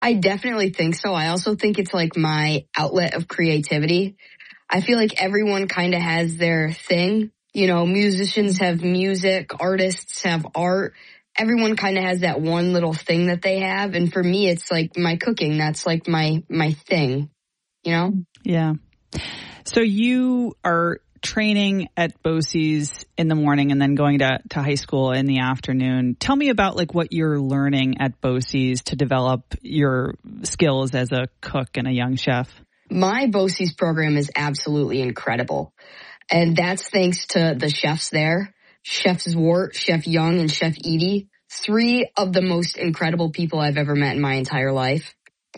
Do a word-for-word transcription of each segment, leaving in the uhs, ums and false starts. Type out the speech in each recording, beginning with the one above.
I definitely think so. I also think it's like my outlet of creativity. I feel like everyone kind of has their thing. You know, musicians have music, artists have art. Everyone kind of has that one little thing that they have. And for me, it's like my cooking. That's like my, my thing, you know? Yeah. So you are training at BOCES in the morning and then going to, to high school in the afternoon. Tell me about like what you're learning at BOCES to develop your skills as a cook and a young chef. My BOCES program is absolutely incredible. And that's thanks to the chefs there. Chef Zwart, Chef Young, and Chef Edie. Three of the most incredible people I've ever met in my entire life.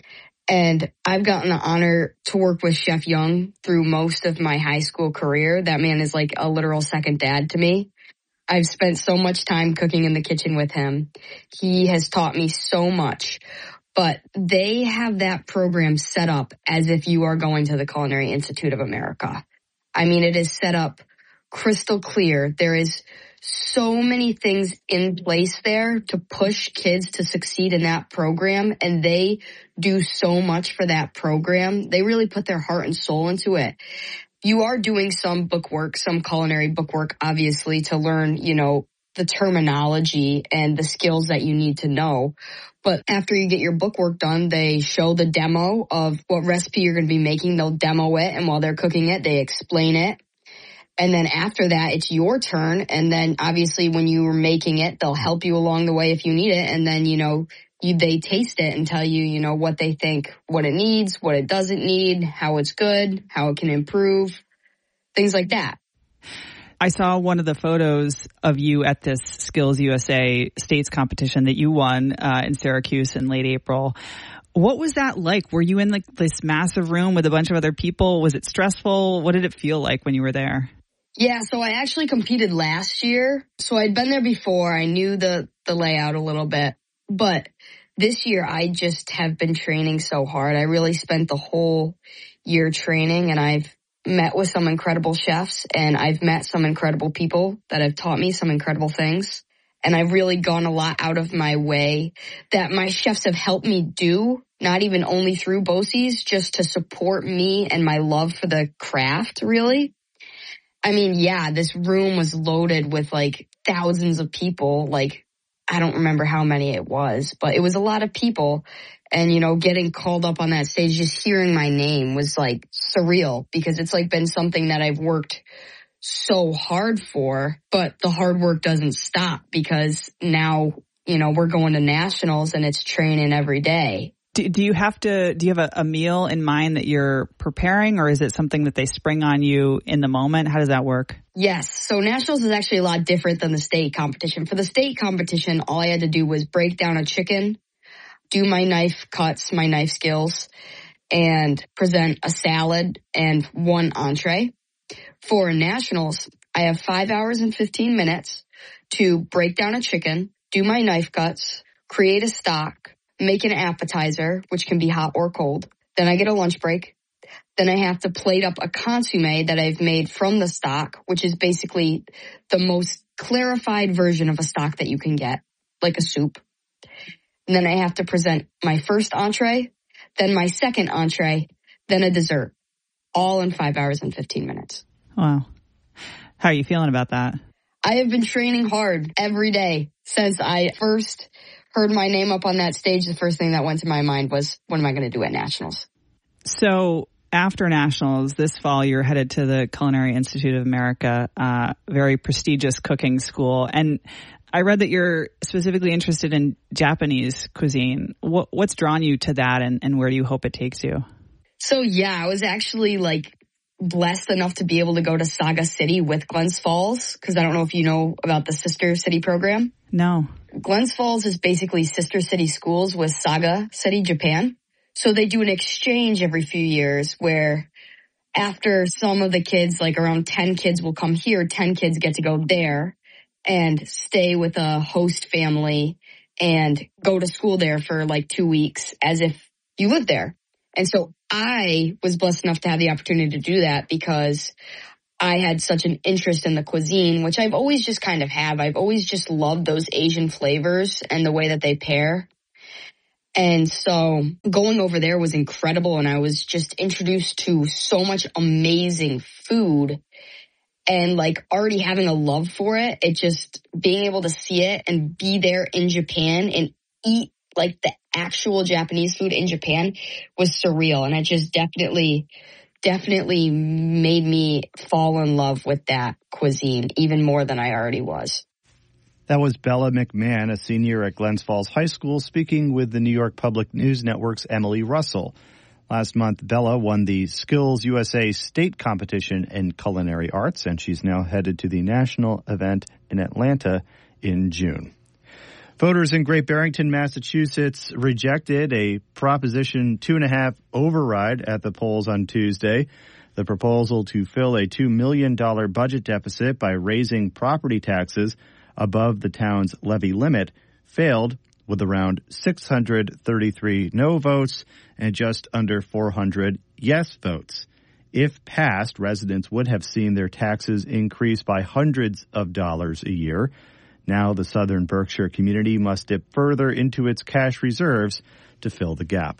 And I've gotten the honor to work with Chef Young through most of my high school career. That man is like a literal second dad to me. I've spent so much time cooking in the kitchen with him. He has taught me so much. But they have that program set up as if you are going to the Culinary Institute of America. I mean, it is set up crystal clear. There is so many things in place there to push kids to succeed in that program, and they do so much for that program. They really put their heart and soul into it. You are doing some book work, some culinary book work, obviously, to learn, you know, the terminology and the skills that you need to know. But after you get your book work done, they show the demo of what recipe you're going to be making. They'll demo it, and while they're cooking it, they explain it. And then after that, it's your turn. And then obviously when you were making it, they'll help you along the way if you need it. And then, you know, you, they taste it and tell you, you know, what they think, what it needs, what it doesn't need, how it's good, how it can improve, things like that. I saw one of the photos of you at this Skills U S A States competition that you won uh, in Syracuse in late April. What was that like? Were you in like this massive room with a bunch of other people? Was it stressful? What did it feel like when you were there? Yeah, so I actually competed last year. So I'd been there before. I knew the, the layout a little bit. But this year, I just have been training so hard. I really spent the whole year training, and I've met with some incredible chefs, and I've met some incredible people that have taught me some incredible things. And I've really gone a lot out of my way that my chefs have helped me do, not even only through BOCES, just to support me and my love for the craft, really. I mean, yeah, this room was loaded with like thousands of people. Like, I don't remember how many it was, but it was a lot of people. And, you know, getting called up on that stage, just hearing my name was like surreal, because it's like been something that I've worked so hard for, but the hard work doesn't stop, because now, you know, we're going to nationals and it's training every day. Do, do you have to, do you have a, a meal in mind that you're preparing, or is it something that they spring on you in the moment? How does that work? Yes. So nationals is actually a lot different than the state competition. For the state competition, all I had to do was break down a chicken, do my knife cuts, my knife skills, and present a salad and one entree. For nationals, I have five hours and fifteen minutes to break down a chicken, do my knife cuts, create a stock, make an appetizer, which can be hot or cold. Then I get a lunch break. Then I have to plate up a consommé that I've made from the stock, which is basically the most clarified version of a stock that you can get, like a soup. And then I have to present my first entree, then my second entree, then a dessert, all in five hours and fifteen minutes. Wow. How are you feeling about that? I have been training hard every day since I first heard my name up on that stage. The first thing that went to my mind was, what am I going to do at nationals? So after nationals this fall, you're headed to the Culinary Institute of America, uh, very prestigious cooking school. And I read that you're specifically interested in Japanese cuisine. What, what's drawn you to that, and, and where do you hope it takes you? So yeah, I was actually like blessed enough to be able to go to Saga City with Glens Falls, because I don't know if you know about the Sister City program. No. Glens Falls is basically sister city schools with Saga City, Japan. So they do an exchange every few years where after some of the kids, like around ten kids will come here, ten kids get to go there and stay with a host family and go to school there for like two weeks as if you live there. And so I was blessed enough to have the opportunity to do that because I had such an interest in the cuisine, which I've always just kind of have. I've always just loved those Asian flavors and the way that they pair. And so going over there was incredible. And I was just introduced to so much amazing food and like already having a love for it. It just being able to see it and be there in Japan and eat like the actual Japanese food in Japan was surreal. And it just definitely, definitely made me fall in love with that cuisine even more than I already was. That was Bella McMahon, a senior at Glens Falls High School, speaking with the New York Public News Network's Emily Russell. Last month, Bella won the Skills U S A state competition in culinary arts, and she's now headed to the national event in Atlanta in June. Voters in Great Barrington, Massachusetts rejected a Proposition two and a half override at the polls on Tuesday. The proposal to fill a two million dollars budget deficit by raising property taxes above the town's levy limit failed with around six hundred thirty-three no votes and just under four hundred yes votes. If passed, residents would have seen their taxes increase by hundreds of dollars a year. Now the Southern Berkshire community must dip further into its cash reserves to fill the gap.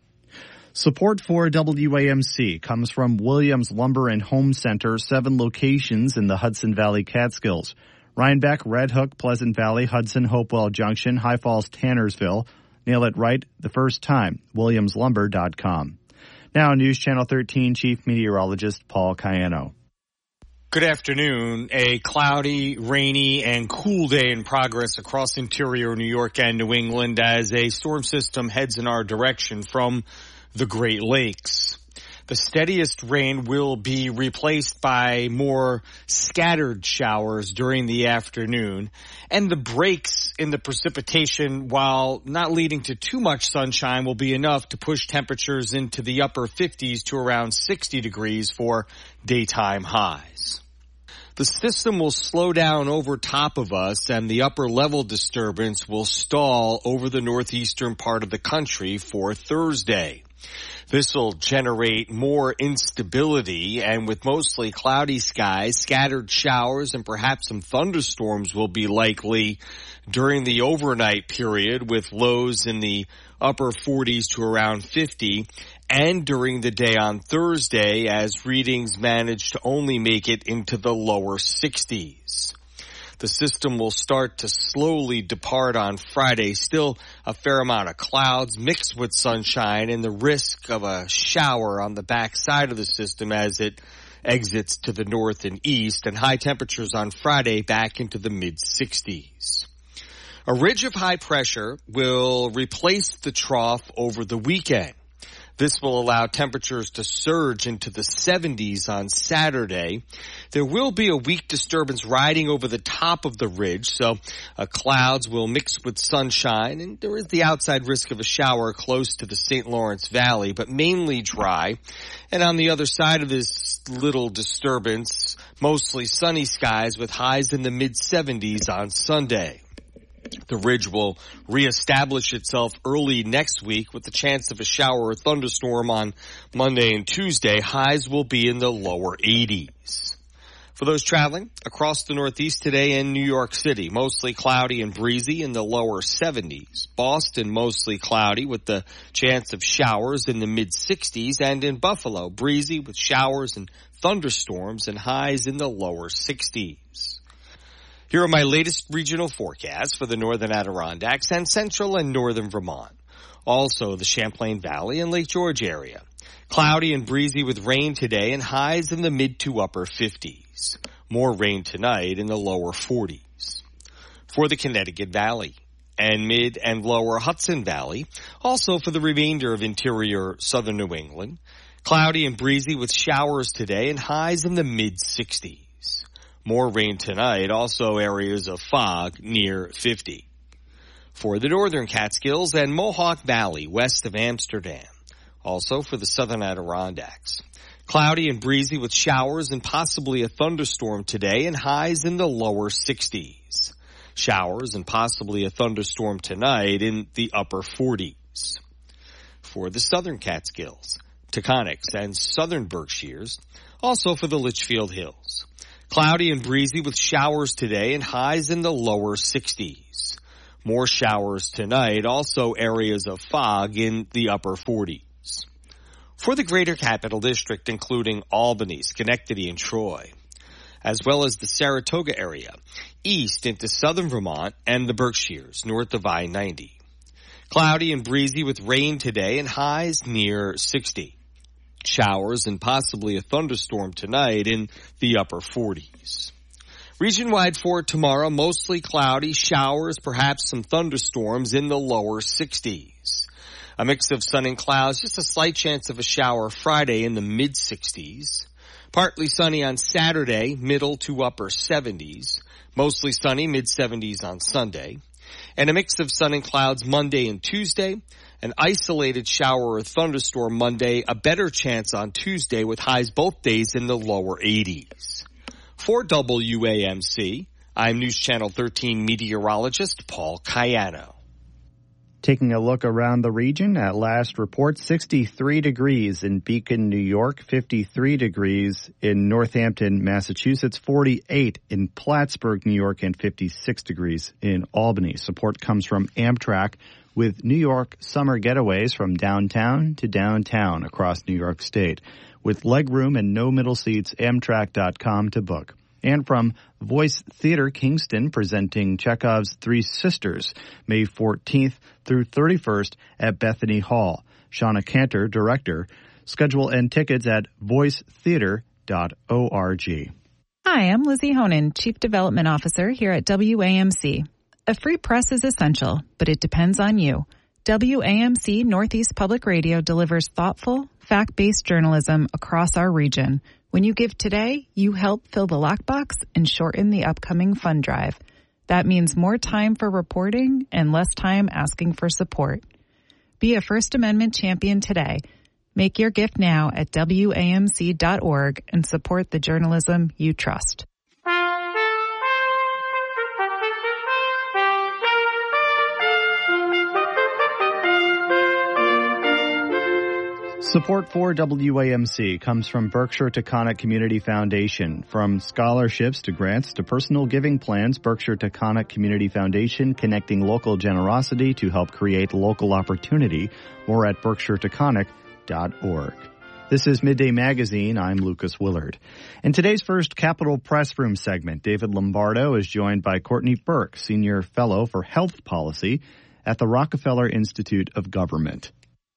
Support for W A M C comes from Williams Lumber and Home Center, seven locations in the Hudson Valley Catskills. Rhinebeck, Red Hook, Pleasant Valley, Hudson, Hopewell Junction, High Falls, Tannersville. Nail it right the first time. Williams Lumber dot com. Now, News Channel thirteen Chief Meteorologist Paul Cayano. Good afternoon. A cloudy, rainy, and cool day in progress across interior New York and New England as a storm system heads in our direction from the Great Lakes. The steadiest rain will be replaced by more scattered showers during the afternoon, and the breaks in the precipitation, while not leading to too much sunshine, will be enough to push temperatures into the upper fifties to around sixty degrees for daytime highs. The system will slow down over top of us, and the upper level disturbance will stall over the northeastern part of the country for Thursday. This will generate more instability, and with mostly cloudy skies, scattered showers and perhaps some thunderstorms will be likely during the overnight period, with lows in the upper forties to around fifty, and during the day on Thursday as readings manage to only make it into the lower sixties. The system will start to slowly depart on Friday. Still a fair amount of clouds mixed with sunshine and the risk of a shower on the back side of the system as it exits to the north and east, and high temperatures on Friday back into the mid-sixties. A ridge of high pressure will replace the trough over the weekend. This will allow temperatures to surge into the seventies on Saturday. There will be a weak disturbance riding over the top of the ridge, so uh, clouds will mix with sunshine, and there is the outside risk of a shower close to the Saint Lawrence Valley, but mainly dry. And on the other side of this little disturbance, mostly sunny skies with highs in the mid-seventies on Sunday. The ridge will reestablish itself early next week with the chance of a shower or thunderstorm on Monday and Tuesday. Highs will be in the lower eighties. For those traveling across the Northeast today in New York City, mostly cloudy and breezy in the lower seventies. Boston, mostly cloudy with the chance of showers in the mid-sixties. And in Buffalo, breezy with showers and thunderstorms and highs in the lower sixties. Here are my latest regional forecasts for the northern Adirondacks and central and northern Vermont. Also the Champlain Valley and Lake George area. Cloudy and breezy with rain today and highs in the mid to upper fifties. More rain tonight in the lower forties. For the Connecticut Valley and mid and lower Hudson Valley. Also for the remainder of interior southern New England. Cloudy and breezy with showers today and highs in the mid-sixties. More rain tonight, also areas of fog near fifty. For the northern Catskills and Mohawk Valley west of Amsterdam. Also for the southern Adirondacks. Cloudy and breezy with showers and possibly a thunderstorm today and highs in the lower sixties. Showers and possibly a thunderstorm tonight in the upper forties. For the southern Catskills, Taconics and southern Berkshires. Also for the Litchfield Hills. Cloudy and breezy with showers today and highs in the lower sixties. More showers tonight, also areas of fog in the upper forties. For the greater capital district, including Albany, Schenectady, and Troy, as well as the Saratoga area, east into southern Vermont and the Berkshires, north of I ninety. Cloudy and breezy with rain today and highs near sixty. Showers and possibly a thunderstorm tonight in the upper forties. Region-wide for tomorrow, mostly cloudy, showers, perhaps some thunderstorms in the lower sixties. A mix of sun and clouds, just a slight chance of a shower Friday in the mid-sixties. Partly sunny on Saturday, middle to upper seventies. Mostly sunny, mid-seventies on Sunday. And a mix of sun and clouds Monday and Tuesday. An isolated shower or thunderstorm Monday, a better chance on Tuesday with highs both days in the lower eighties. For W A M C, I'm News Channel thirteen meteorologist Paul Cayano. Taking a look around the region, at last report, sixty-three degrees in Beacon, New York, fifty-three degrees in Northampton, Massachusetts, forty-eight in Plattsburgh, New York, and fifty-six degrees in Albany. Support comes from Amtrak with New York summer getaways from downtown to downtown across New York State. With legroom and no middle seats, Amtrak dot com to book. And from Voice Theater Kingston, presenting Chekhov's Three Sisters, May fourteenth through thirty-first at Bethany Hall. Shauna Cantor, director. Schedule and tickets at voice theater dot org. Hi, I'm Lizzie Honan, Chief Development Officer here at W A M C. A free press is essential, but it depends on you. W A M C Northeast Public Radio delivers thoughtful, fact-based journalism across our region. When you give today, you help fill the lockbox and shorten the upcoming fund drive. That means more time for reporting and less time asking for support. Be a First Amendment champion today. Make your gift now at W A M C dot org and support the journalism you trust. Support for W A M C comes from Berkshire Taconic Community Foundation. From scholarships to grants to personal giving plans, Berkshire Taconic Community Foundation connecting local generosity to help create local opportunity. More at berkshire taconic dot org. This is Midday Magazine. I'm Lucas Willard. In today's first Capitol Press Room segment, David Lombardo is joined by Courtney Burke, Senior Fellow for Health Policy at the Rockefeller Institute of Government.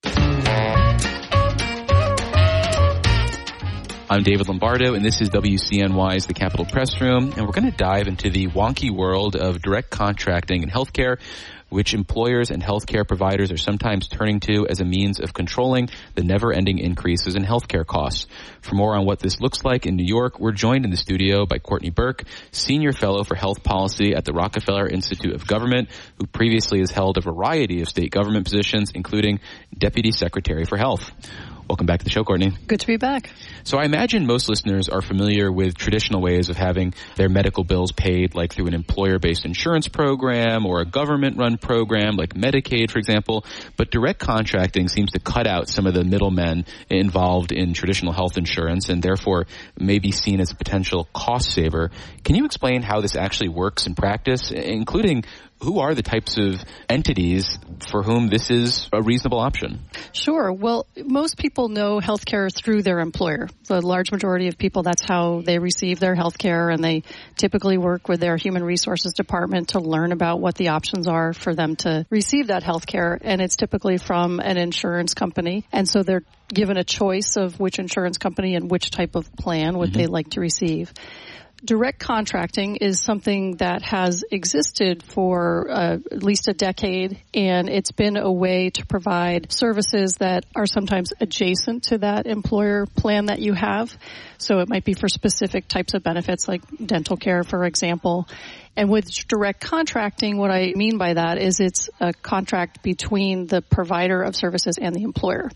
I'm David Lombardo, and this is W C N Y's The Capitol Press Room, and we're going to dive into the wonky world of direct contracting in healthcare, which employers and healthcare providers are sometimes turning to as a means of controlling the never-ending increases in healthcare costs. For more on what this looks like in New York, we're joined in the studio by Courtney Burke, Senior Fellow for Health Policy at the Rockefeller Institute of Government, who previously has held a variety of state government positions, including Deputy Secretary for Health. Welcome back to the show, Courtney. Good to be back. So I imagine most listeners are familiar with traditional ways of having their medical bills paid, like through an employer-based insurance program or a government-run program like Medicaid, for example. But direct contracting seems to cut out some of the middlemen involved in traditional health insurance and therefore may be seen as a potential cost saver. Can you explain how this actually works in practice, including who are the types of entities for whom this is a reasonable option? Sure. Well, most people know healthcare through their employer. The large majority of people, that's how they receive their healthcare, and they typically work with their human resources department to learn about what the options are for them to receive that healthcare, and it's typically from an insurance company. And so they're given a choice of which insurance company and which type of plan would mm-hmm. they like to receive. Direct contracting is something that has existed for uh, at least a decade, and it's been a way to provide services that are sometimes adjacent to that employer plan that you have. So it might be for specific types of benefits like dental care, for example. And with direct contracting, what I mean by that is it's a contract between the provider of services and the employer.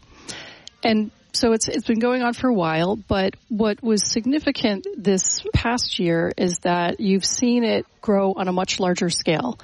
And so it's it's been going on for a while, but what was significant this past year is that you've seen it grow on a much larger scale.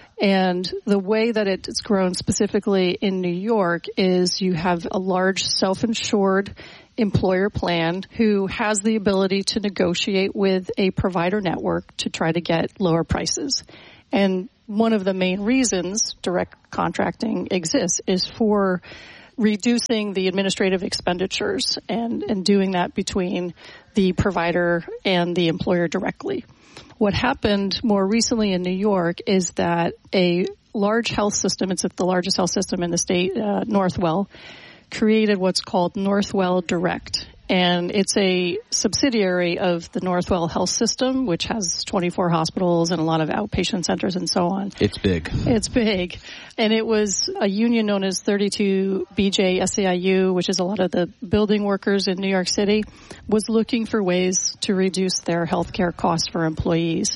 And the way that it's grown specifically in New York is you have a large self-insured employer plan who has the ability to negotiate with a provider network to try to get lower prices. And one of the main reasons direct contracting exists is for reducing the administrative expenditures and, and doing that between the provider and the employer directly. What happened more recently in New York is that a large health system, it's the largest health system in the state, uh, Northwell, created what's called Northwell Direct. And it's a subsidiary of the Northwell Health System, which has twenty-four hospitals and a lot of outpatient centers and so on. It's big. It's big. And it was a union known as thirty-two B J S E I U, which is a lot of the building workers in New York City, was looking for ways to reduce their health care costs for employees.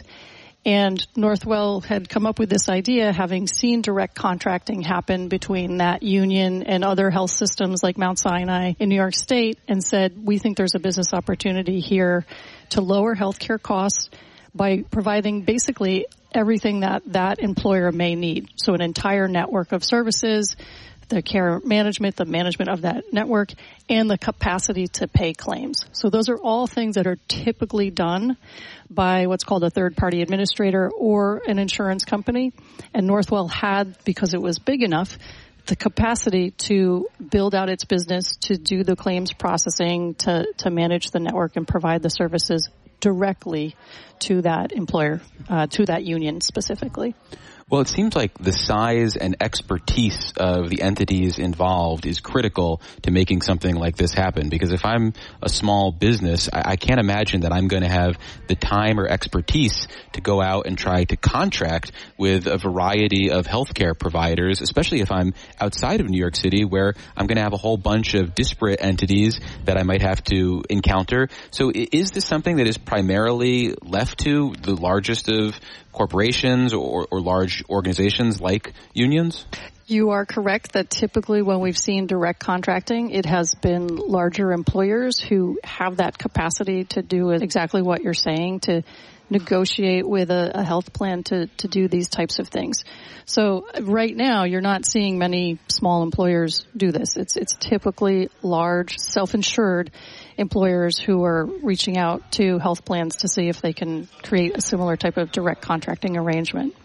And Northwell had come up with this idea, having seen direct contracting happen between that union and other health systems like Mount Sinai in New York State, and said, we think there's a business opportunity here to lower healthcare costs by providing basically everything that that employer may need. So an entire network of services, the care management, the management of that network, and the capacity to pay claims. So those are all things that are typically done by what's called a third-party administrator or an insurance company. And Northwell had, because it was big enough, the capacity to build out its business, to do the claims processing, to, to manage the network and provide the services directly to that employer, uh, to that union specifically. Well, it seems like the size and expertise of the entities involved is critical to making something like this happen. Because if I'm a small business, I, I can't imagine that I'm going to have the time or expertise to go out and try to contract with a variety of healthcare providers, especially if I'm outside of New York City, where I'm going to have a whole bunch of disparate entities that I might have to encounter. So is this something that is primarily left to the largest of corporations or, or large organizations like unions? You are correct that typically when we've seen direct contracting, it has been larger employers who have that capacity to do exactly what you're saying, to negotiate with a, a health plan to, to do these types of things. So right now, you're not seeing many small employers do this. It's it's typically large, self-insured employers who are reaching out to health plans to see if they can create a similar type of direct contracting arrangement.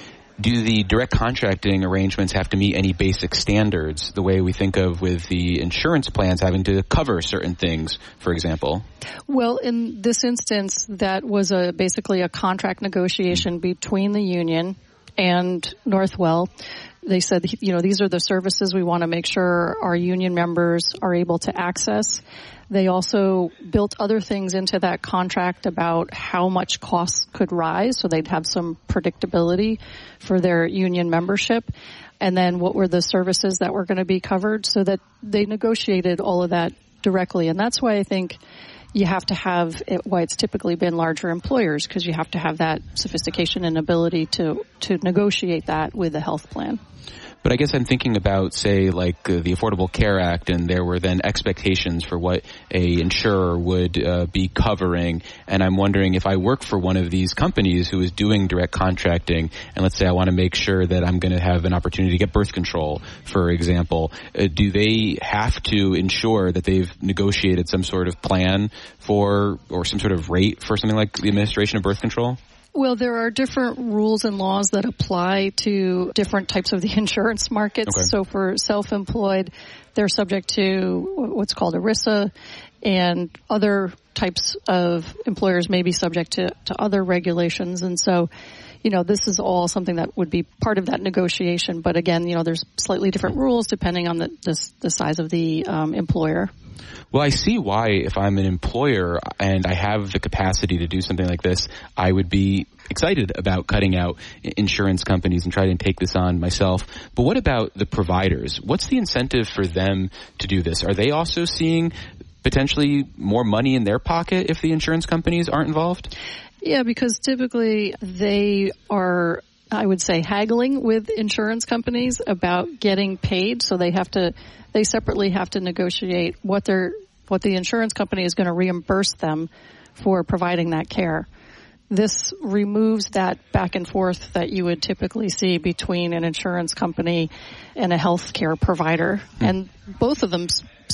Do the direct contracting arrangements have to meet any basic standards, the way we think of with the insurance plans having to cover certain things, for example? Well, in this instance, that was a basically a contract negotiation between the union and Northwell. They said, you know, these are the services we want to make sure our union members are able to access. They also built other things into that contract about how much costs could rise, so they'd have some predictability for their union membership. And then what were the services that were going to be covered, so that they negotiated all of that directly. And that's why I think you have to have it, why it's typically been larger employers, because you have to have that sophistication and ability to, to negotiate that with the health plan. But I guess I'm thinking about, say, like uh, the Affordable Care Act, and there were then expectations for what a insurer would uh, be covering. And I'm wondering if I work for one of these companies who is doing direct contracting, and let's say I want to make sure that I'm going to have an opportunity to get birth control, for example, uh, do they have to ensure that they've negotiated some sort of plan for, or some sort of rate for something like the administration of birth control? Well, there are different rules and laws that apply to different types of the insurance markets. Okay. So for self-employed, they're subject to what's called ERISA, and other types of employers may be subject to, to other regulations. And so, you know, this is all something that would be part of that negotiation. But again, you know, there's slightly different rules depending on the, the, the size of the um, employer. Well, I see why, if I'm an employer and I have the capacity to do something like this, I would be excited about cutting out insurance companies and trying to take this on myself. But what about the providers? What's the incentive for them to do this? Are they also seeing potentially more money in their pocket if the insurance companies aren't involved? Yeah, because typically they are, I would say, haggling with insurance companies about getting paid. So they have to, they separately have to negotiate what they're, what the insurance company is going to reimburse them for providing that care. This removes that back and forth that you would typically see between an insurance company and a healthcare provider. Mm. And both of them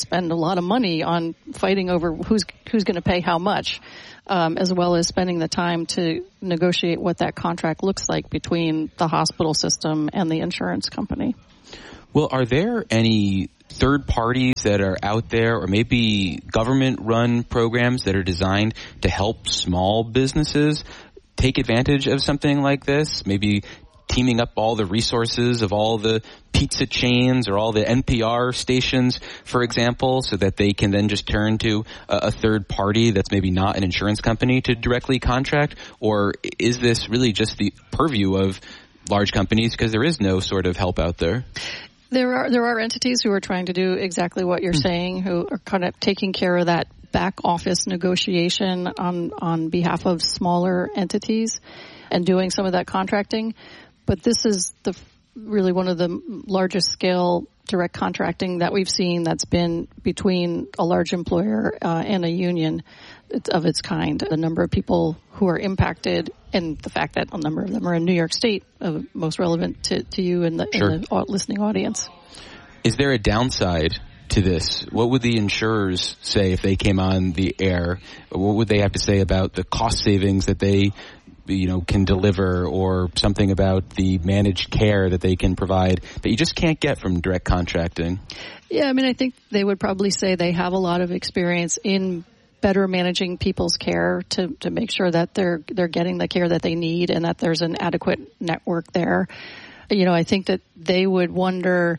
spend a lot of money on fighting over who's who's going to pay how much, um, as well as spending the time to negotiate what that contract looks like between the hospital system and the insurance company. Well, are there any third parties that are out there, or maybe government-run programs that are designed to help small businesses take advantage of something like this? Maybe teaming up all the resources of all the pizza chains or all the N P R stations, for example, so that they can then just turn to a, a third party that's maybe not an insurance company to directly contract? Or is this really just the purview of large companies because there is no sort of help out there? There are there are entities who are trying to do exactly what you're mm. saying, who are kind of taking care of that back office negotiation on, on behalf of smaller entities and doing some of that contracting. But this is the really one of the largest scale direct contracting that we've seen that's been between a large employer uh, and a union of its kind. The number of people who are impacted and the fact that a number of them are in New York State, uh, most relevant to, to you and the, sure. and the listening audience. Is there a downside to this? What would the insurers say if they came on the air? What would they have to say about the cost savings that they you know, can deliver, or something about the managed care that they can provide that you just can't get from direct contracting? Yeah, I mean, I think they would probably say they have a lot of experience in better managing people's care to, to make sure that they're they're getting the care that they need and that there's an adequate network there. You know, I think that they would wonder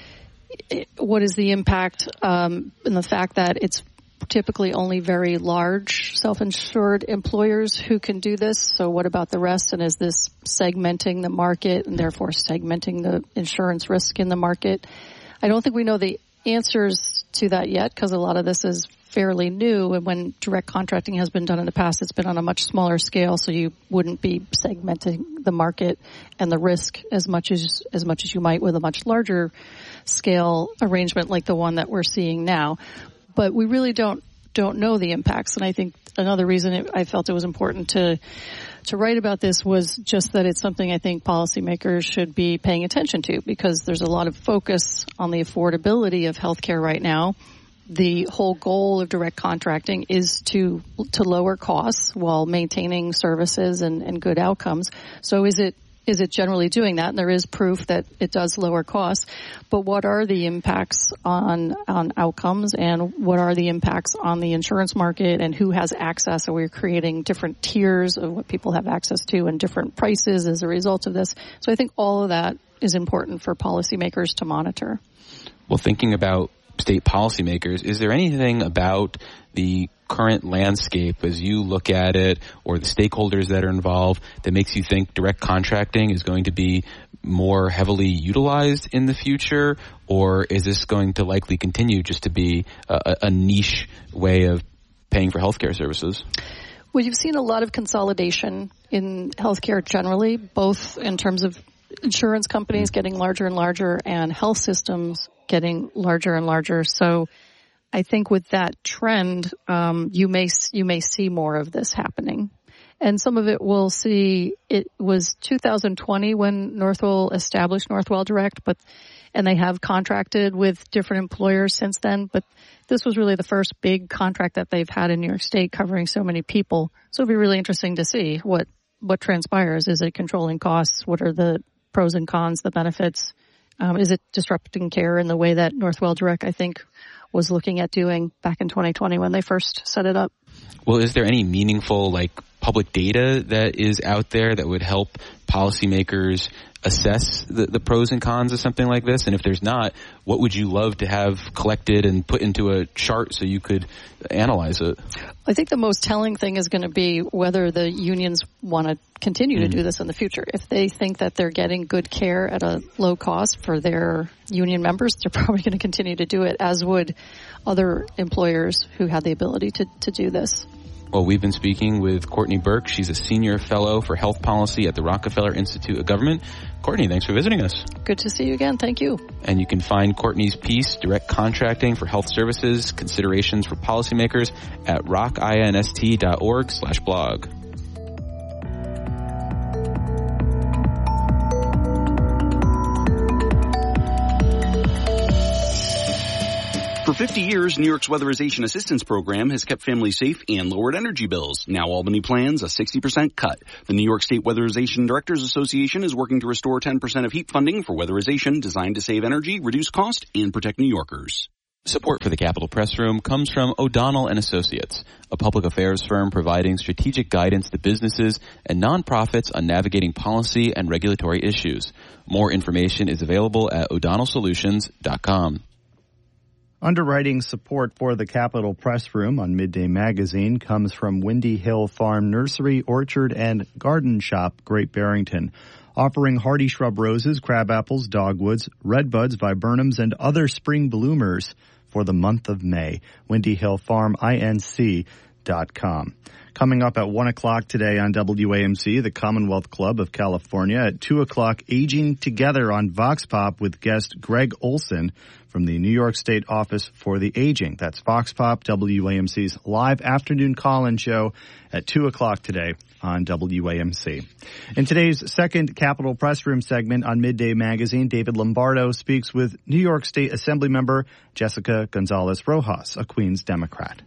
what is the impact um, in the fact that it's typically only very large self-insured employers who can do this. So what about the rest? And is this segmenting the market and therefore segmenting the insurance risk in the market? I don't think we know the answers to that yet because a lot of this is fairly new. And when direct contracting has been done in the past, it's been on a much smaller scale. So you wouldn't be segmenting the market and the risk as much as, as much as you might with a much larger scale arrangement like the one that we're seeing now. But we really don't don't know the impacts, and I think another reason it, I felt it was important to to write about this was just that it's something I think policymakers should be paying attention to because there's a lot of focus on the affordability of healthcare right now. The whole goal of direct contracting is to to lower costs while maintaining services and, and good outcomes. So is it Is it generally doing that? And there is proof that it does lower costs. But what are the impacts on on outcomes, and what are the impacts on the insurance market, and who has access? Are we creating different tiers of what people have access to and different prices as a result of this? So I think all of that is important for policymakers to monitor. Well, thinking about state policymakers, is there anything about the current landscape as you look at it, or the stakeholders that are involved, that makes you think direct contracting is going to be more heavily utilized in the future, or is this going to likely continue just to be a, a niche way of paying for healthcare services? Well, you've seen a lot of consolidation in healthcare generally, both in terms of insurance companies getting larger and larger and health systems getting larger and larger. So I think with that trend, um, you may you may see more of this happening. And some of it we'll see. It was two thousand twenty when Northwell established Northwell Direct, but and they have contracted with different employers since then. But this was really the first big contract that they've had in New York State covering so many people. So it'll be really interesting to see what what transpires. Is it controlling costs? What are the pros and cons, the benefits? Um, is it disrupting care in the way that Northwell Direct, I think, was looking at doing back in twenty twenty when they first set it up? Well, is there any meaningful, like, public data that is out there that would help policymakers assess the, the pros and cons of something like this? And if there's not, what would you love to have collected and put into a chart so you could analyze it? I think the most telling thing is going to be whether the unions want to continue mm. to do this in the future. If they think that they're getting good care at a low cost for their union members, they're probably going to continue to do it, as would other employers who have the ability to, to do this. Well, we've been speaking with Courtney Burke. She's a senior fellow for health policy at the Rockefeller Institute of Government. Courtney, thanks for visiting us. Good to see you again. Thank you. And you can find Courtney's piece, Direct Contracting for Health Services, Considerations for Policymakers, at rockinst.org slash blog. For fifty years, New York's Weatherization Assistance Program has kept families safe and lowered energy bills. Now Albany plans a sixty percent cut. The New York State Weatherization Directors Association is working to restore ten percent of heat funding for weatherization designed to save energy, reduce cost, and protect New Yorkers. Support for the Capitol Press Room comes from O'Donnell and Associates, a public affairs firm providing strategic guidance to businesses and nonprofits on navigating policy and regulatory issues. More information is available at o'donnell solutions dot com. Underwriting support for the Capitol Press Room on Midday Magazine comes from Windy Hill Farm Nursery, Orchard, and Garden Shop, Great Barrington, offering hardy shrub roses, crabapples, dogwoods, redbuds, viburnums, and other spring bloomers for the month of May. Windy Hill Farm Inc dot com. Coming up at one o'clock today on W A M C, the Commonwealth Club of California. At two o'clock, Aging Together on Vox Pop with guest Greg Olson from the New York State Office for the Aging. That's Vox Pop, W A M C's live afternoon call-in show at two o'clock today on W A M C. In today's second Capitol Press Room segment on Midday Magazine, David Lombardo speaks with New York State Assembly member Jessica Gonzalez Rojas, a Queens Democrat.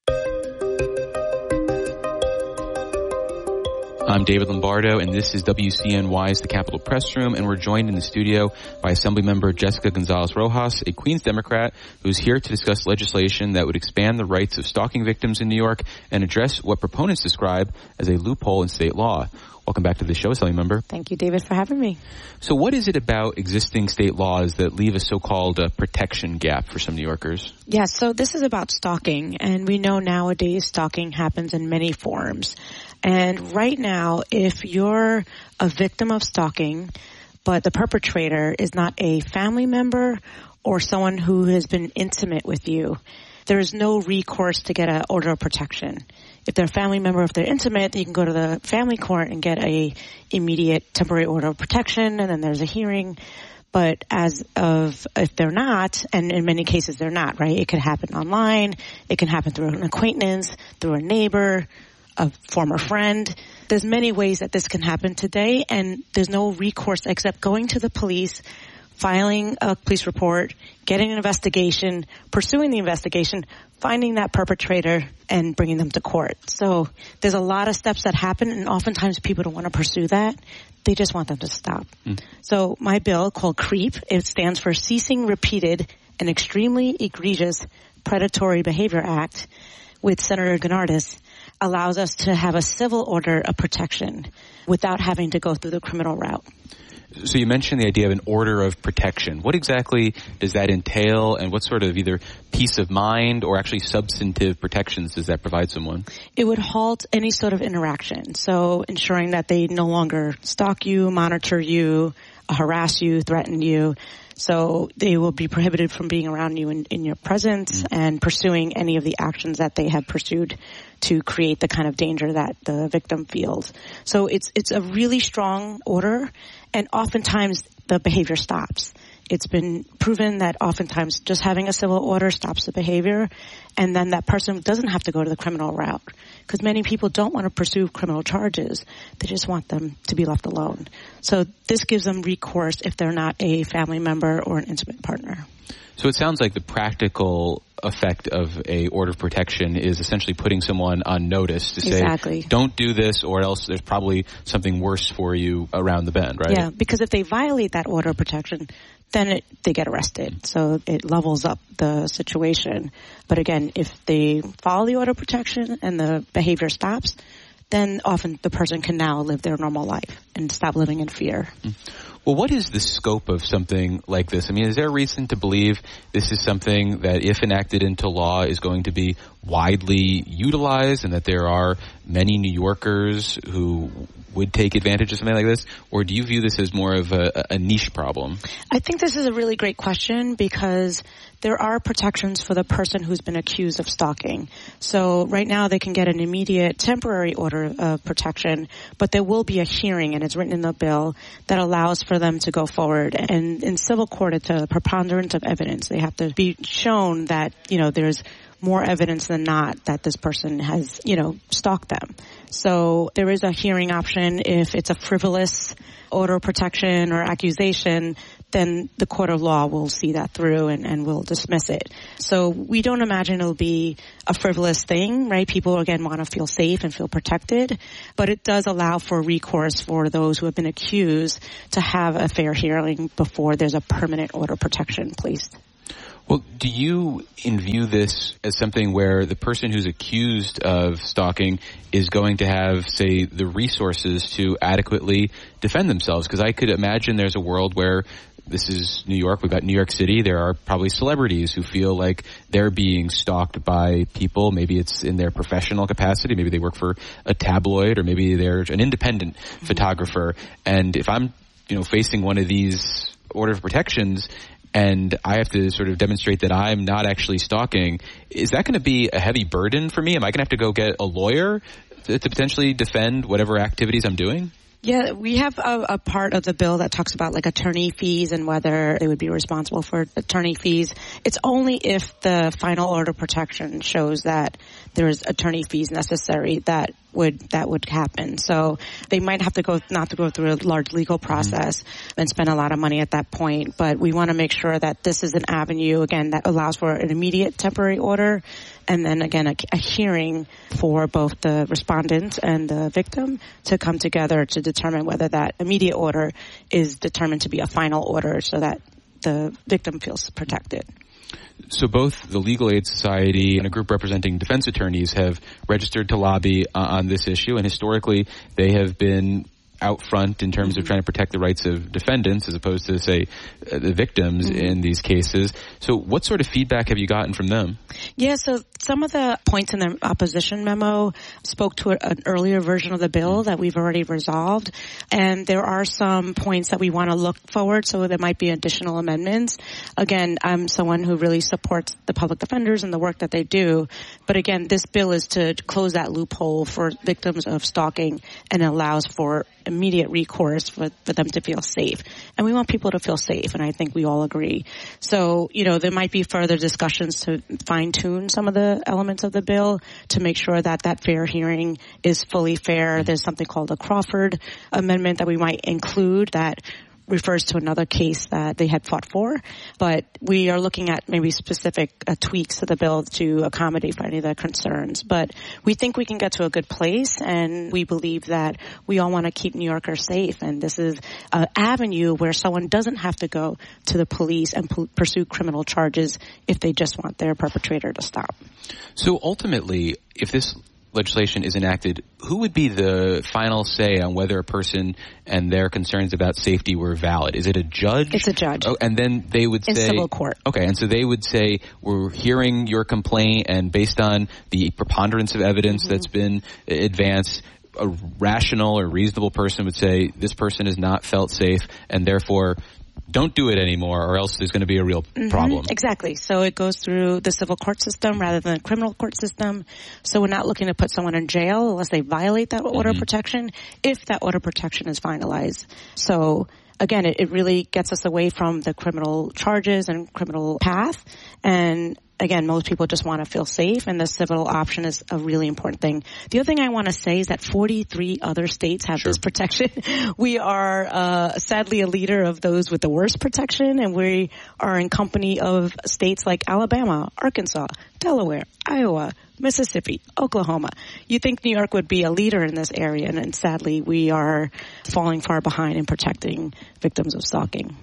I'm David Lombardo, and this is W C N Y's The Capitol Press Room, and we're joined in the studio by Assemblymember Jessica Gonzalez Rojas, a Queens Democrat who's here to discuss legislation that would expand the rights of stalking victims in New York and address what proponents describe as a loophole in state law. Welcome back to the show, Assemblymember. Thank you, David, for having me. So what is it about existing state laws that leave a so-called uh, protection gap for some New Yorkers? Yeah, so this is about stalking, and we know nowadays stalking happens in many forms. And right now, if you're a victim of stalking, but the perpetrator is not a family member or someone who has been intimate with you, there's no recourse to get an order of protection. If they're a family member, if they're intimate, you can go to the family court and get a immediate temporary order of protection, and then there's a hearing. But as of, if they're not, and in many cases they're not, right? It could happen online. It can happen through an acquaintance, through a neighbor, a former friend. There's many ways that this can happen today, and there's no recourse except going to the police, filing a police report, getting an investigation, pursuing the investigation, finding that perpetrator, and bringing them to court. So there's a lot of steps that happen, and oftentimes people don't want to pursue that. They just want them to stop. Mm. So my bill, called CREEP, it stands for Ceasing Repeated and Extremely Egregious Predatory Behavior Act, with Senator Gennardis, allows us to have a civil order of protection without having to go through the criminal route. So you mentioned the idea of an order of protection. What exactly does that entail, and what sort of either peace of mind or actually substantive protections does that provide someone? It would halt any sort of interaction, so ensuring that they no longer stalk you, monitor you, harass you, threaten you. So they will be prohibited from being around you in, in your presence mm-hmm. and pursuing any of the actions that they have pursued to create the kind of danger that the victim feels. So it's it's a really strong order, and oftentimes the behavior stops. It's been proven that oftentimes just having a civil order stops the behavior, and then that person doesn't have to go to the criminal route, because many people don't want to pursue criminal charges. They just want them to be left alone. So this gives them recourse if they're not a family member or an intimate partner. So it sounds like the practical effect of a order of protection is essentially putting someone on notice to exactly. say, don't do this, or else there's probably something worse for you around the bend, right? Yeah, because if they violate that order of protection, then it, they get arrested. So it levels up the situation. But again, if they follow the order of protection and the behavior stops, then often the person can now live their normal life and stop living in fear. Well, what is the scope of something like this? I mean, is there a reason to believe this is something that, if enacted into law, is going to be widely utilized, and that there are many New Yorkers who would take advantage of something like this? Or do you view this as more of a, a niche problem? I think this is a really great question, because there are protections for the person who's been accused of stalking. So right now they can get an immediate temporary order of protection, but there will be a hearing, and it's written in the bill, that allows for them to go forward. And in civil court, it's a preponderance of evidence. They have to be shown that, you know, there's more evidence than not that this person has, you know, stalked them. So there is a hearing option if it's a frivolous order of protection or accusation. then the court of law will see that through and, and will dismiss it. So we don't imagine it'll be a frivolous thing, right? People, again, want to feel safe and feel protected, but it does allow for recourse for those who have been accused to have a fair hearing before there's a permanent order of protection placed. Well, do you view this as something where the person who's accused of stalking is going to have, say, the resources to adequately defend themselves? Because I could imagine there's a world where this is New York. We've got New York City. There are probably celebrities who feel like they're being stalked by people. Maybe it's in their professional capacity. Maybe they work for a tabloid, or maybe they're an independent mm-hmm. photographer. And if I'm, you know, facing one of these order of protections and I have to sort of demonstrate that I'm not actually stalking, is that going to be a heavy burden for me? Am I going to have to go get a lawyer to, to potentially defend whatever activities I'm doing? Yeah, we have a, a part of the bill that talks about like attorney fees and whether they would be responsible for attorney fees. It's only if the final order of protection shows that there's attorney fees necessary that would that would happen. So they might have to go not to go through a large legal process mm-hmm. and spend a lot of money at that point. But we want to make sure that this is an avenue, again, that allows for an immediate temporary order, and then again a, a hearing for both the respondent and the victim to come together to determine whether that immediate order is determined to be a final order, so that the victim feels protected. So both the Legal Aid Society and a group representing defense attorneys have registered to lobby uh, on this issue, and historically they have been out front in terms mm-hmm. of trying to protect the rights of defendants as opposed to, say, uh, the victims mm-hmm. in these cases. So what sort of feedback have you gotten from them? Yeah, so some of the points in the opposition memo spoke to an earlier version of the bill that we've already resolved, and there are some points that we want to look forward, so there might be additional amendments. Again, I'm someone who really supports the public defenders and the work that they do, but again, this bill is to close that loophole for victims of stalking and allows for immediate recourse for, for them to feel safe. And we want people to feel safe, and I think we all agree. So, you know, there might be further discussions to fine-tune some of the elements of the bill to make sure that that fair hearing is fully fair. There's something called a Crawford Amendment that we might include that refers to another case that they had fought for, but we are looking at maybe specific uh, tweaks to the bill to accommodate for any of the concerns. But we think we can get to a good place, and we believe that we all want to keep New Yorkers safe, and this is an avenue where someone doesn't have to go to the police and p- pursue criminal charges if they just want their perpetrator to stop. So ultimately, if this legislation is enacted, who would be the final say on whether a person and their concerns about safety were valid? Is it a judge? It's a judge. Oh, and then they would in say... civil court. Okay, and so they would say, we're hearing your complaint, and based on the preponderance of evidence mm-hmm. that's been advanced, a rational or reasonable person would say, this person has not felt safe, and therefore don't do it anymore, or else there's going to be a real mm-hmm. problem. Exactly. So it goes through the civil court system rather than the criminal court system. So we're not looking to put someone in jail unless they violate that order mm-hmm. of protection, if that order of protection is finalized. So again, it, it really gets us away from the criminal charges and criminal path. And again, most people just want to feel safe, and the civil option is a really important thing. The other thing I want to say is that forty-three other states have sure. this protection. We are uh, sadly a leader of those with the worst protection, and we are in company of states like Alabama, Arkansas, Delaware, Iowa, Mississippi, Oklahoma. You think New York would be a leader in this area, and, and sadly we are falling far behind in protecting victims of stalking.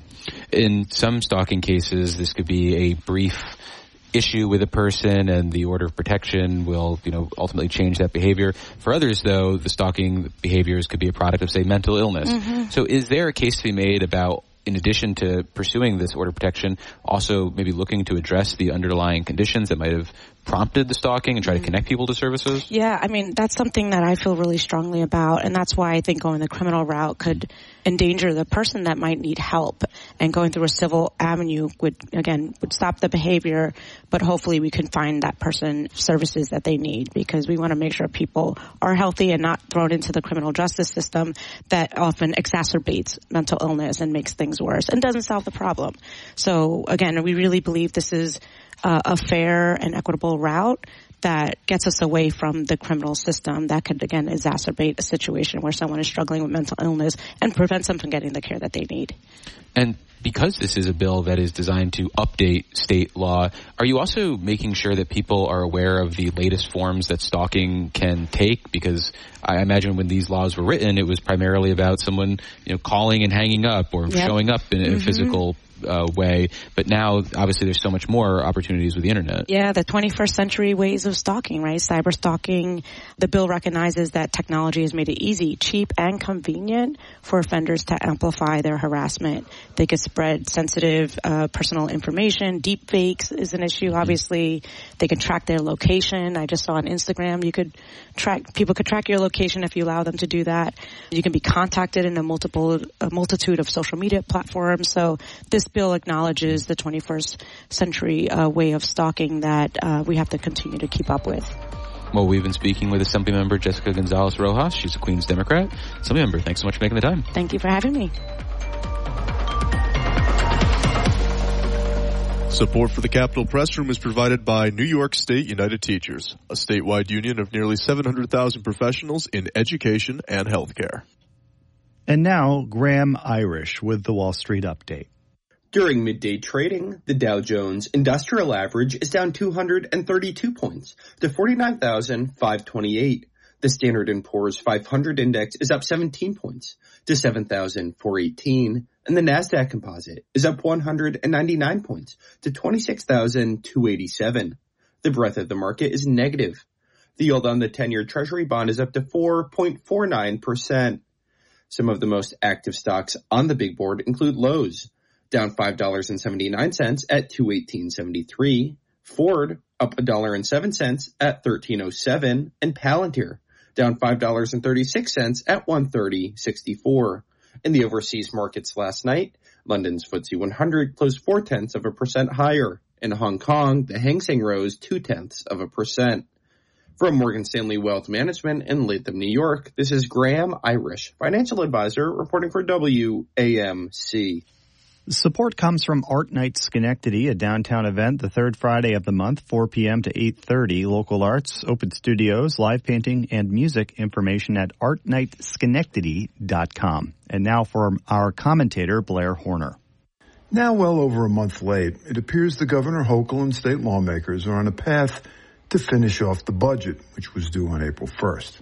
In some stalking cases, this could be a brief issue with a person, and the order of protection will, you know, ultimately change that behavior. For others, though, the stalking behaviors could be a product of, say, mental illness. Mm-hmm. So is there a case to be made about, in addition to pursuing this order of protection, also maybe looking to address the underlying conditions that might have prompted the stalking and try to connect people to services? Yeah, I mean, that's something that I feel really strongly about, and that's why I think going the criminal route could endanger the person that might need help, and going through a civil avenue would, again, would stop the behavior, but hopefully we can find that person services that they need, because we want to make sure people are healthy and not thrown into the criminal justice system that often exacerbates mental illness and makes things worse and doesn't solve the problem. So again, we really believe this is uh, a fair and equitable route that gets us away from the criminal system that could, again, exacerbate a situation where someone is struggling with mental illness and prevents them from getting the care that they need. And because this is a bill that is designed to update state law, are you also making sure that people are aware of the latest forms that stalking can take? Because I imagine when these laws were written, it was primarily about someone, you know, calling and hanging up or yep. showing up in mm-hmm. a physical Uh, way, but now obviously there's so much more opportunities with the internet. Yeah, the twenty-first century ways of stalking, right? Cyber stalking. The bill recognizes that technology has made it easy, cheap, and convenient for offenders to amplify their harassment. They could spread sensitive uh, personal information. Deep fakes is an issue, obviously. They can track their location. I just saw on Instagram you could track, people could track your location if you allow them to do that. You can be contacted in a multiple, a multitude of social media platforms. So this bill acknowledges the twenty-first century uh, way of stalking that uh, we have to continue to keep up with. Well, we've been speaking with Assembly Member Jessica Gonzalez Rojas. She's a Queens Democrat. Assembly Member, thanks so much for making the time. Thank you for having me. Support for the Capitol Press Room is provided by New York State United Teachers, a statewide union of nearly seven hundred thousand professionals in education and healthcare. And now, Graham Irish with the Wall Street Update. During midday trading, the Dow Jones Industrial Average is down two hundred thirty-two points to forty-nine thousand five hundred twenty-eight. The Standard and Poor's five hundred Index is up seventeen points to seven thousand four hundred eighteen, and the Nasdaq Composite is up one hundred ninety-nine points to twenty-six thousand two hundred eighty-seven. The breadth of the market is negative. The yield on the ten-year Treasury bond is up to four point four nine percent. Some of the most active stocks on the big board include Lowe's, down five dollars and seventy-nine cents at two eighteen seventy-three, Ford up one dollar and seven cents at thirteen oh seven, and Palantir down five dollars and thirty-six cents at one thirty sixty-four. In the overseas markets last night, London's F T S E one hundred closed four tenths of a percent higher. In Hong Kong, the Hang Seng rose two tenths of a percent. From Morgan Stanley Wealth Management in Latham, New York, this is Graham Irish, financial advisor, reporting for W A M C. Support comes from Art Night Schenectady, a downtown event the third Friday of the month, four p.m. to eight thirty. Local arts, open studios, live painting, and music. Information at art night schenectady dot com. And now for our commentator, Blair Horner. Now well over a month late, it appears the Governor Hochul and state lawmakers are on a path to finish off the budget, which was due on April first.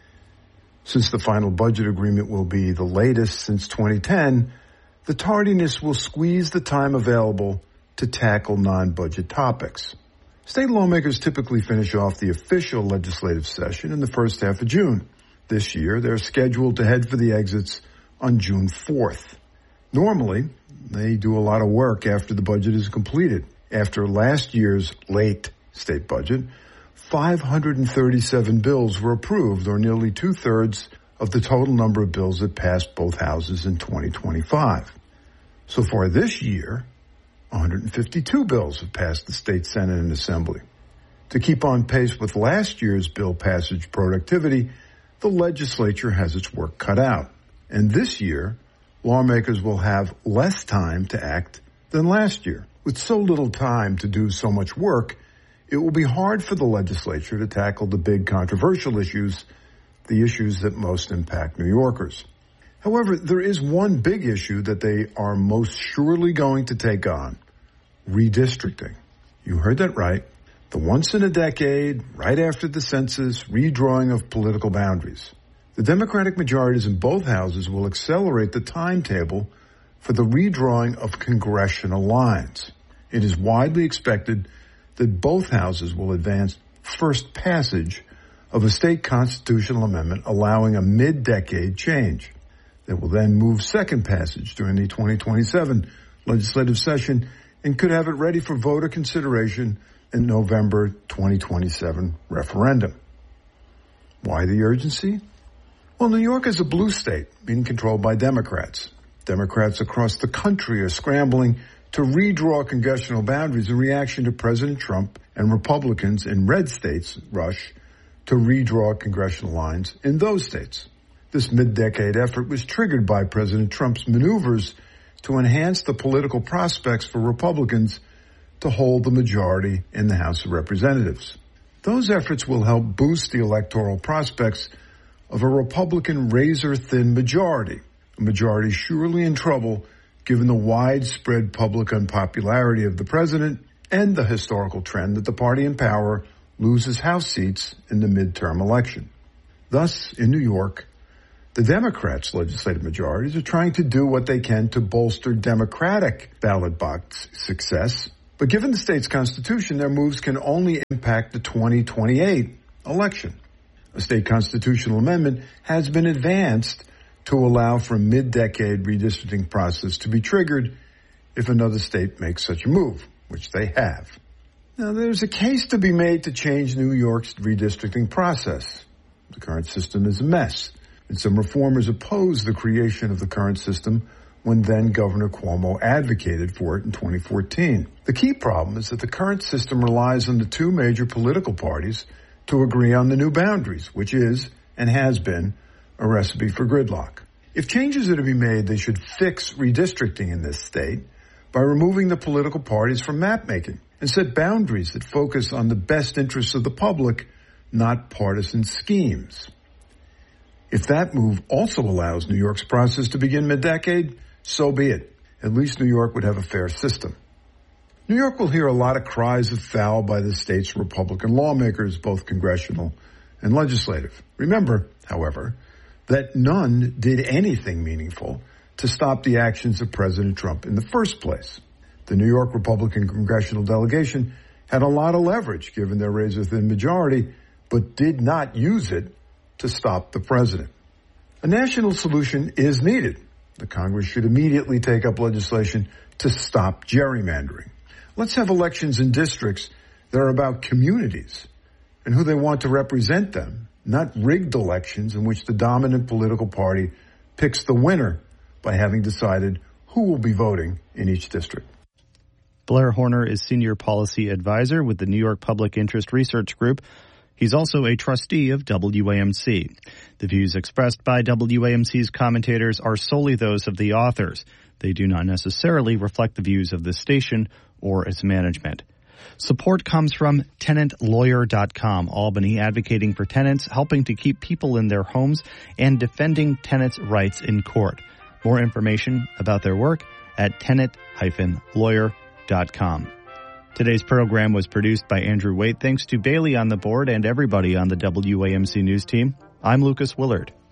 Since the final budget agreement will be the latest since twenty ten, the tardiness will squeeze the time available to tackle non-budget topics. State lawmakers typically finish off the official legislative session in the first half of June. This year, they're scheduled to head for the exits on June fourth. Normally, they do a lot of work after the budget is completed. After last year's late state budget, five hundred thirty-seven bills were approved, or nearly two-thirds of the total number of bills that passed both houses in twenty twenty-five. So far this year, one hundred fifty-two bills have passed the state Senate and Assembly. To keep on pace with last year's bill passage productivity, the legislature has its work cut out. And this year, lawmakers will have less time to act than last year. With so little time to do so much work, it will be hard for the legislature to tackle the big controversial issues, the issues that most impact New Yorkers. However, there is one big issue that they are most surely going to take on: redistricting. You heard that right. The once in a decade, right after the census, redrawing of political boundaries. The Democratic majorities in both houses will accelerate the timetable for the redrawing of congressional lines. It is widely expected that both houses will advance first passage of a state constitutional amendment allowing a mid-decade change. They will then move second passage during the twenty twenty-seven legislative session and could have it ready for voter consideration in November twenty twenty-seven referendum. Why the urgency? Well, New York is a blue state being controlled by Democrats. Democrats across the country are scrambling to redraw congressional boundaries in reaction to President Trump and Republicans in red states' rush to redraw congressional lines in those states. This mid-decade effort was triggered by President Trump's maneuvers to enhance the political prospects for Republicans to hold the majority in the House of Representatives. Those efforts will help boost the electoral prospects of a Republican razor-thin majority, a majority surely in trouble given the widespread public unpopularity of the president and the historical trend that the party in power loses House seats in the midterm election. Thus, in New York, the Democrats' legislative majorities are trying to do what they can to bolster Democratic ballot box success. But given the state's constitution, their moves can only impact the twenty twenty-eight election. A state constitutional amendment has been advanced to allow for a mid-decade redistricting process to be triggered if another state makes such a move, which they have. Now, there's a case to be made to change New York's redistricting process. The current system is a mess, and some reformers oppose the creation of the current system when then-Governor Cuomo advocated for it in twenty fourteen. The key problem is that the current system relies on the two major political parties to agree on the new boundaries, which is, and has been, a recipe for gridlock. If changes are to be made, they should fix redistricting in this state by removing the political parties from map-making and set boundaries that focus on the best interests of the public, not partisan schemes. If that move also allows New York's process to begin mid-decade, so be it. At least New York would have a fair system. New York will hear a lot of cries of foul by the state's Republican lawmakers, both congressional and legislative. Remember, however, that none did anything meaningful to stop the actions of President Trump in the first place. The New York Republican congressional delegation had a lot of leverage given their razor-thin majority, but did not use it to stop the president. A national solution is needed. The Congress should immediately take up legislation to stop gerrymandering. Let's have elections in districts that are about communities and who they want to represent them, not rigged elections in which the dominant political party picks the winner by having decided who will be voting in each district. Blair Horner is Senior Policy Advisor with the New York Public Interest Research Group. He's also a trustee of W A M C. The views expressed by W A M C's commentators are solely those of the authors. They do not necessarily reflect the views of the station or its management. Support comes from tenant lawyer dot com, Albany, advocating for tenants, helping to keep people in their homes, and defending tenants' rights in court. More information about their work at tenant lawyer dot com. Today's program was produced by Andrew Waite. Thanks to Bailey on the board and everybody on the W A M C News team. I'm Lucas Willard.